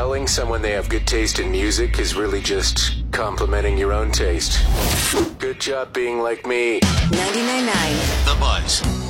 telling someone they have good taste in music is really just complimenting your own taste. Good job being like me. 99.9 The Buzz.